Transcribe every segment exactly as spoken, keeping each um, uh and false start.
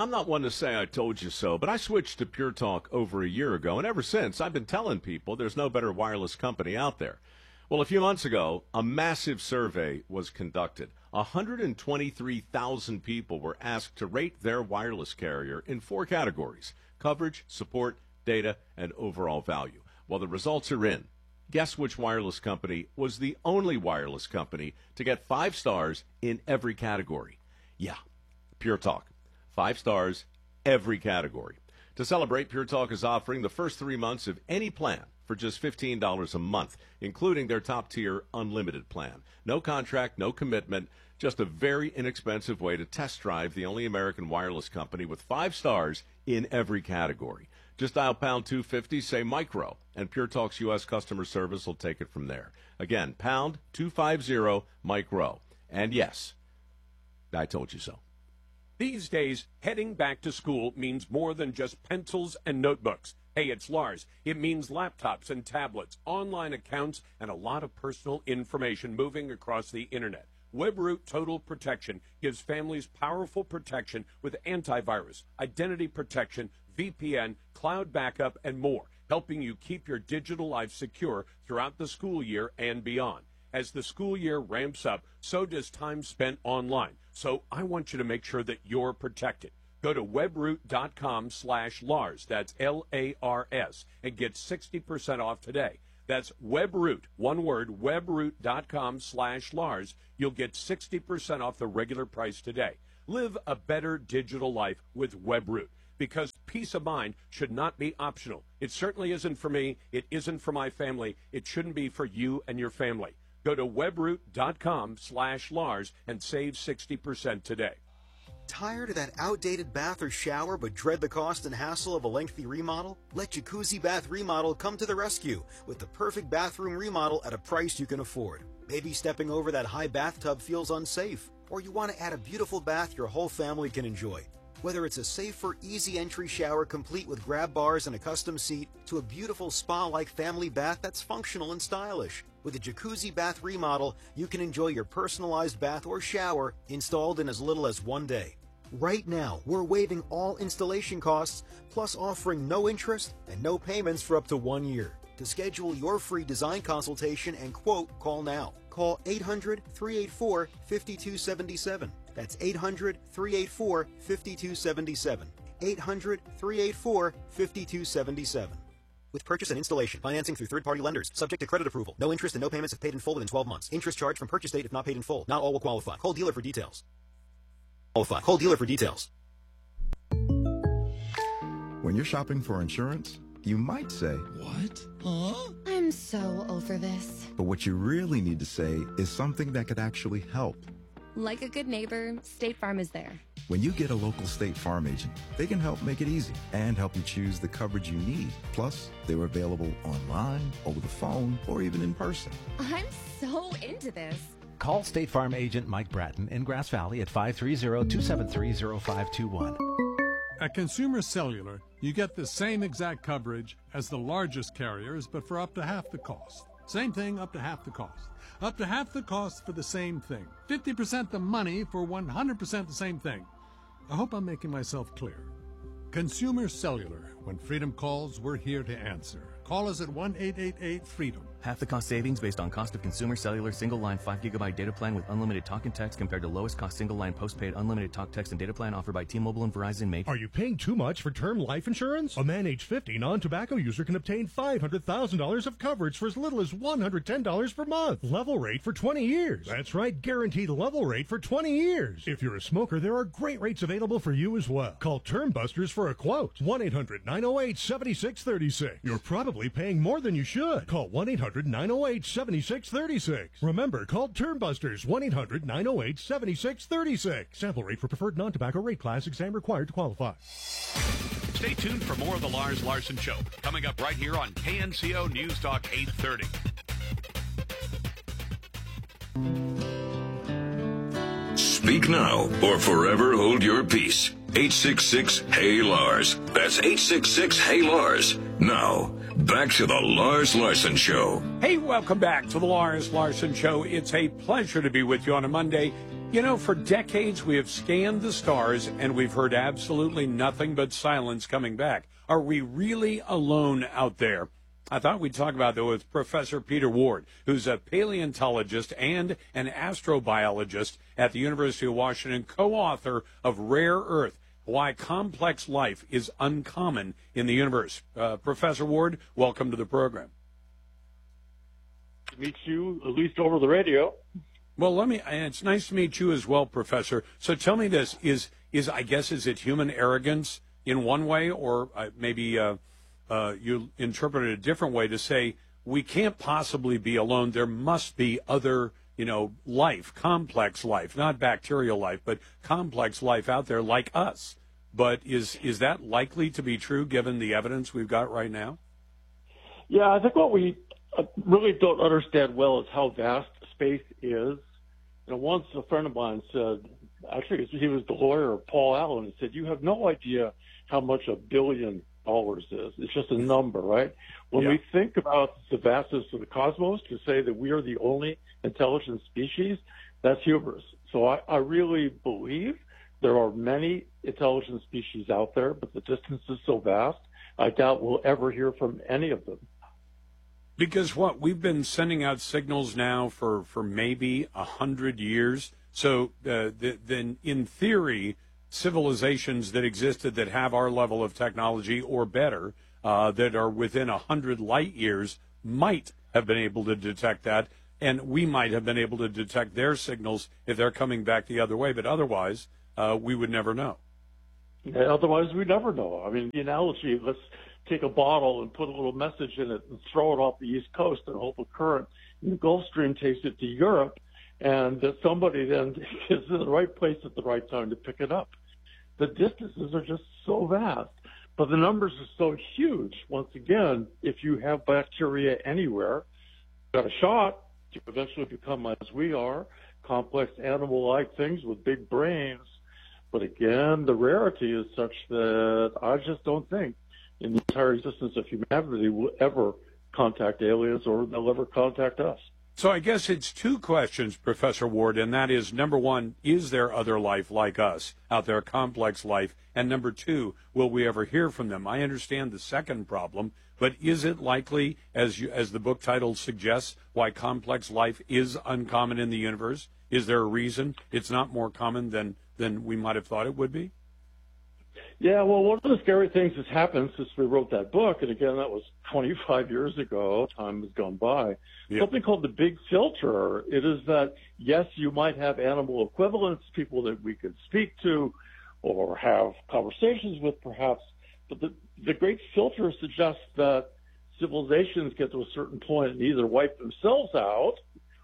I'm not one to say I told you so, but I switched to Pure Talk over a year ago, and ever since, I've been telling people there's no better wireless company out there. Well, a few months ago, a massive survey was conducted. one hundred twenty-three thousand people were asked to rate their wireless carrier in four categories: coverage, support, data, and overall value. Well, the results are in. Guess which wireless company was the only wireless company to get five stars in every category? Yeah, Pure Talk. Five stars, every category. To celebrate, Pure Talk is offering the first three months of any plan for just fifteen dollars a month, including their top-tier unlimited plan. No contract, no commitment, just a very inexpensive way to test drive the only American wireless company with five stars in every category. Just dial pound two fifty, say micro, and Pure Talk's U S customer service will take it from there. Again, pound two fifty, micro. And yes, I told you so. These days, heading back to school means more than just pencils and notebooks. Hey, it's Lars. It means laptops and tablets, online accounts, and a lot of personal information moving across the internet. WebRoot Total Protection gives families powerful protection with antivirus, identity protection, V P N, cloud backup, and more, helping you keep your digital life secure throughout the school year and beyond. As the school year ramps up, so does time spent online. So I want you to make sure that you're protected. Go to webroot.com slash Lars, that's L A R S, and get sixty percent off today. That's Webroot, one word, webroot.com slash Lars. You'll get sixty percent off the regular price today. Live a better digital life with Webroot, because peace of mind should not be optional. It certainly isn't for me. It isn't for my family. It shouldn't be for you and your family. Go to webroot.com slash Lars and save sixty percent today. Tired of that outdated bath or shower but dread the cost and hassle of a lengthy remodel? Let Jacuzzi Bath Remodel come to the rescue with the perfect bathroom remodel at a price you can afford. Maybe stepping over that high bathtub feels unsafe, or you want to add a beautiful bath your whole family can enjoy. Whether it's a safer, easy entry shower complete with grab bars and a custom seat, to a beautiful spa-like family bath that's functional and stylish. With a Jacuzzi Bath Remodel, you can enjoy your personalized bath or shower installed in as little as one day. Right now, we're waiving all installation costs, plus offering no interest and no payments for up to one year. To schedule your free design consultation and quote, call now. Call eight hundred, three eight four, five two seven seven. That's eight hundred, three eight four, five two seven seven. eight hundred, three eight four, five two seven seven. With purchase and installation, financing through third-party lenders, subject to credit approval. No interest and no payments if paid in full within twelve months. Interest charged from purchase date if not paid in full. Not all will qualify. Call dealer for details. Qualify. Call dealer for details. When you're shopping for insurance, you might say, "What? Huh?" I'm so over this. But what you really need to say is something that could actually help. Like a good neighbor, State Farm is there. When you get a local State Farm agent, they can help make it easy and help you choose the coverage you need. Plus, they're available online, over the phone, or even in person. I'm so into this. Call State Farm agent Mike Bratton in Grass Valley at five three zero, two seven three, zero five two one. At Consumer Cellular, you get the same exact coverage as the largest carriers, but for up to half the cost. Same thing, up to half the cost. Up to half the cost for the same thing. fifty percent the money for one hundred percent the same thing. I hope I'm making myself clear. Consumer Cellular. When freedom calls, we're here to answer. Call us at one eight eight eight, FREEDOM. Half the cost savings based on cost of Consumer Cellular single-line five gigabyte data plan with unlimited talk and text compared to lowest cost single-line postpaid unlimited talk, text, and data plan offered by T-Mobile and Verizon. Made. Are you paying too much for term life insurance? A man age fifty non-tobacco user can obtain five hundred thousand dollars of coverage for as little as one hundred ten dollars per month. Level rate for twenty years. That's right, guaranteed level rate for twenty years. If you're a smoker, there are great rates available for you as well. Call Term Busters for a quote. one eight hundred, nine oh eight, seven six three six. You're probably paying more than you should. Call one eight hundred, nine oh eight, seven six three six. Remember, call Term Busters, one eight hundred, nine oh eight, seven six three six. Sample rate for preferred non-tobacco rate class. Exam required to qualify. Stay tuned for more of the Lars Larson Show, coming up right here on K N C O News Talk eight thirty. Speak now or forever hold your peace. eight six six, Hey Lars. That's eight six six, Hey Lars. Now, back to the Lars Larson Show. Hey, welcome back to the Lars Larson Show. It's a pleasure to be with you on a Monday. You know, for decades we have scanned the stars and we've heard absolutely nothing but silence coming back. Are we really alone out there? I thought we'd talk about that with Professor Peter Ward, who's a paleontologist and an astrobiologist at the University of Washington, co-author of Rare Earth, Why Complex Life is Uncommon in the Universe. Uh, Professor Ward, welcome to the program. To meet you, at least over the radio. Well, let me, and it's nice to meet you as well, Professor. So tell me this, is, is I guess, is it human arrogance in one way, or uh, maybe uh, uh, you interpret it a different way to say we can't possibly be alone. There must be other, you know, life, complex life, not bacterial life, but complex life out there like us. But is, is that likely to be true given the evidence we've got right now? Yeah, I think what we really don't understand well is how vast space is. You know, once a friend of mine said, actually he was the lawyer Paul Allen, and said, you have no idea how much a billion dollars is. It's just a number, right? When yeah. we think about the vastness of the cosmos, to say that we are the only intelligent species, that's hubris. So I, I really believe there are many intelligent species out there, but the distance is so vast, I doubt we'll ever hear from any of them. Because what, we've been sending out signals now for, for maybe a hundred years. So uh, th- then in theory, civilizations that existed that have our level of technology or better, uh, that are within a hundred light years might have been able to detect that. And we might have been able to detect their signals if they're coming back the other way. But otherwise, uh, we would never know. Yeah, otherwise, we never know. I mean, the analogy, let's take a bottle and put a little message in it and throw it off the East Coast and hope a current in the Gulf Stream takes it to Europe, and that somebody then is in the right place at the right time to pick it up. The distances are just so vast, but the numbers are so huge. Once again, if you have bacteria anywhere, you've got a shot to eventually become, as we are, complex animal-like things with big brains. But again, the rarity is such that I just don't think in the entire existence of humanity will ever contact aliens or they'll ever contact us. So I guess it's two questions, Professor Ward, and that is, number one, is there other life like us out there, complex life? And number two, will we ever hear from them? I understand the second problem, but is it likely, as you, as the book title suggests, why complex life is uncommon in the universe? Is there a reason it's not more common than, than we might have thought it would be? Yeah, well, one of the scary things that's happened since we wrote that book, and again, that was twenty-five years ago, time has gone by, yeah. something called the big filter. It is that, yes, you might have animal equivalents, people that we could speak to or have conversations with perhaps, but the, the great filter suggests that civilizations get to a certain point and either wipe themselves out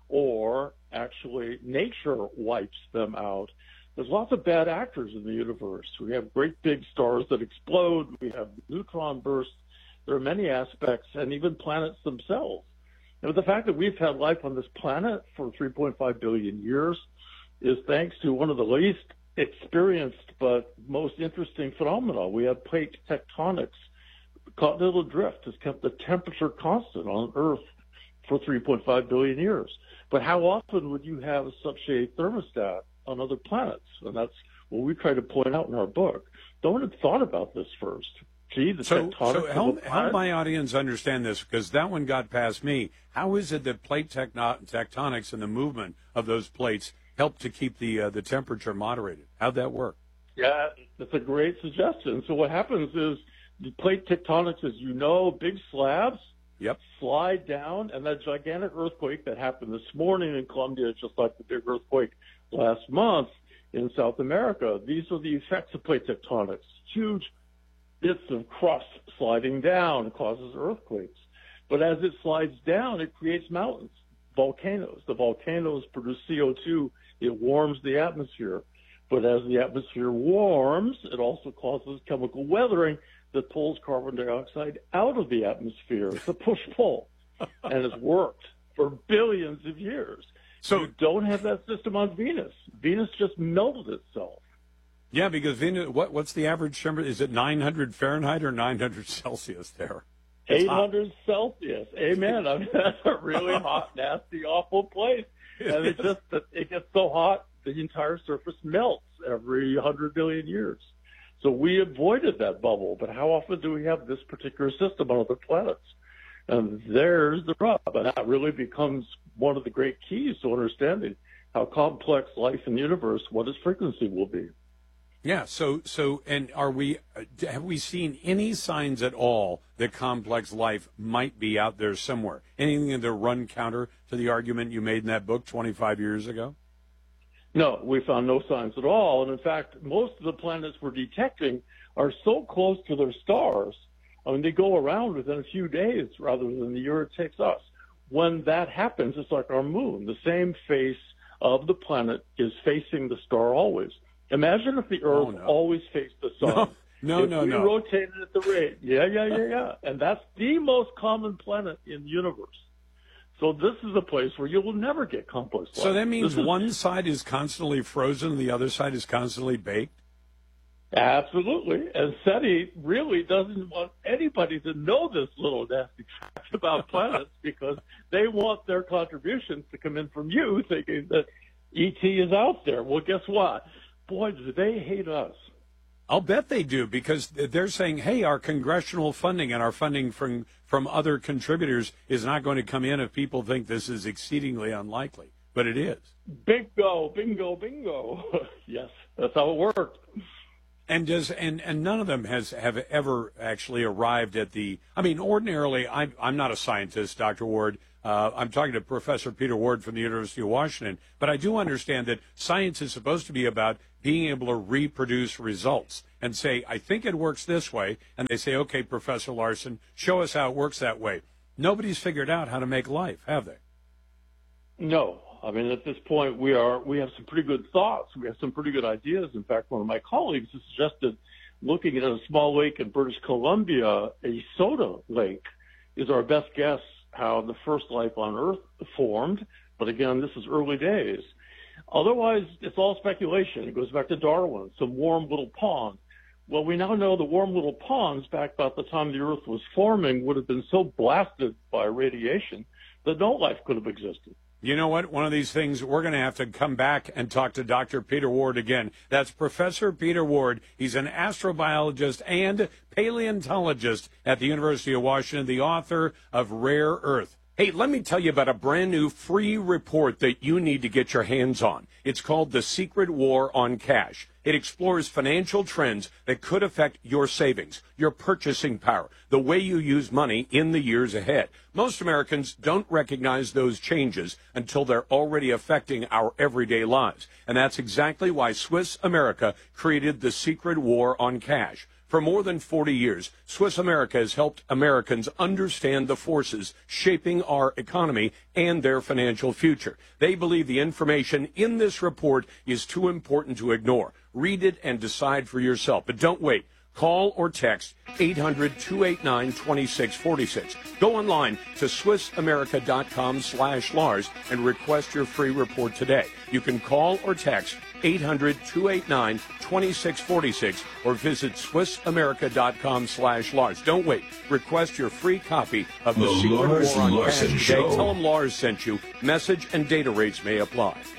or actually nature wipes them out. There's lots of bad actors in the universe. We have great big stars that explode. We have neutron bursts. There are many aspects, and even planets themselves. And the fact that we've had life on this planet for three point five billion years is thanks to one of the least experienced but most interesting phenomena. We have plate tectonics. Continental drift has kept the temperature constant on Earth for three point five billion years. But how often would you have such a thermostat on other planets? And that's what we try to point out in our book. No one had thought about this first. Gee, the so, tectonics so help, of the help my audience understand this, because that one got past me. How is it that plate techno- tectonics and the movement of those plates help to keep the uh, the temperature moderated? How'd that work? Yeah, that's a great suggestion. So what happens is the plate tectonics, as you know, big slabs Yep. slide down, and that gigantic earthquake that happened this morning in Colombia, just like the big earthquake last month in South America, these are the effects of plate tectonics. Huge bits of crust sliding down causes earthquakes. But as it slides down, it creates mountains, volcanoes. The volcanoes produce C O two. It warms the atmosphere. But as the atmosphere warms, it also causes chemical weathering that pulls carbon dioxide out of the atmosphere. It's a push-pull, and it's worked for billions of years. So you don't have that system on Venus. Venus just melted itself. Yeah, because Venus, what, what's the average temperature? Is it nine hundred Fahrenheit or nine hundred Celsius there? It's eight hundred hot. Celsius. Amen. I mean, that's a really hot, nasty, awful place. And it just it gets so hot the entire surface melts every one hundred billion years. So we avoided that bubble. But how often do we have this particular system on other planets? And there's the rub. And that really becomes one of the great keys to understanding how complex life in the universe, what its frequency will be. Yeah. So, so, and are we, have we seen any signs at all that complex life might be out there somewhere? Anything to run counter to the argument you made in that book twenty-five years ago? No, we found no signs at all. And in fact, most of the planets we're detecting are so close to their stars. I mean, they go around within a few days rather than the year it takes us. When that happens, it's like our moon. The same face of the planet is facing the star always. Imagine if the Earth oh, no. always faced the sun. No, if no, we no. rotated at the rate. Yeah, yeah, yeah, yeah. And that's the most common planet in the universe. So this is a place where you will never get complex life. So that means is, one side is constantly frozen and the other side is constantly baked? Absolutely. And SETI really doesn't want anybody to know this little nasty fact about planets because they want their contributions to come in from you thinking that E T is out there. Well, guess what? Boy, do they hate us. I'll bet they do, because they're saying, hey, our congressional funding and our funding from, from other contributors is not going to come in if people think this is exceedingly unlikely. But it is. Bingo, bingo, bingo. Yes, that's how it worked. And does and, and none of them has have ever actually arrived at the. I mean, ordinarily, I'm I'm not a scientist, Doctor Ward. Uh, I'm talking to Professor Peter Ward from the University of Washington, but I do understand that science is supposed to be about being able to reproduce results and say, I think it works this way, and they say, okay, Professor Larson, show us how it works that way. Nobody's figured out how to make life, have they? No. I mean, at this point, we are we have some pretty good thoughts. We have some pretty good ideas. In fact, one of my colleagues has suggested looking at a small lake in British Columbia, a soda lake, is our best guess how the first life on Earth formed. But again, this is early days. Otherwise, it's all speculation. It goes back to Darwin, some warm little pond. Well, we now know the warm little ponds back about the time the Earth was forming would have been so blasted by radiation that no life could have existed. You know what? One of these things, we're going to have to come back and talk to Doctor Peter Ward again. That's Professor Peter Ward. He's an astrobiologist and paleontologist at the University of Washington, the author of Rare Earth. Hey, let me tell you about a brand new free report that you need to get your hands on. It's called The Secret War on Cash. It explores financial trends that could affect your savings, your purchasing power, the way you use money in the years ahead. Most Americans don't recognize those changes until they're already affecting our everyday lives. And that's exactly why Swiss America created The Secret War on Cash. For more than forty years, Swiss America has helped Americans understand the forces shaping our economy and their financial future. They believe the information in this report is too important to ignore. Read it and decide for yourself. But don't wait. Call or text eight hundred, two eight nine, two six four six. Go online to swissamerica.com slash Lars and request your free report today. You can call or text eight hundred, two eight nine, two six four six or visit swissamerica.com slash Lars. Don't wait. Request your free copy of The, the Secret Lars War on Larson Cash Show. today. Tell them Lars sent you. Message and data rates may apply.